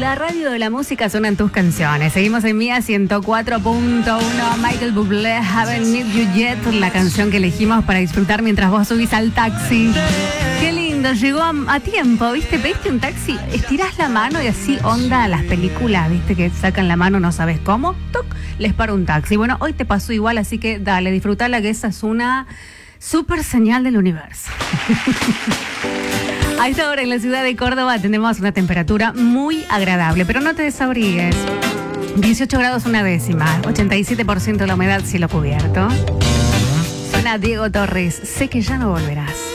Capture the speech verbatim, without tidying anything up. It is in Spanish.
la radio de la música suenan tus canciones. Seguimos en Mía ciento cuatro punto uno. Michael Bublé, Haven't Met You Yet, la canción que elegimos para disfrutar mientras vos subís al taxi. Qué lindo, llegó a, a tiempo, ¿viste? Pediste un taxi, estirás la mano y así onda a las películas, ¿viste? Que sacan la mano, no sabes cómo, ¡tuc! Les para un taxi. Bueno, hoy te pasó igual, así que dale, disfrutala, que esa es una súper señal del universo. A esta hora en la ciudad de Córdoba tenemos una temperatura muy agradable, pero no te desabrigues. dieciocho grados una décima, ochenta y siete por ciento de la humedad, cielo cubierto. Suena Diego Torres, sé que ya no volverás.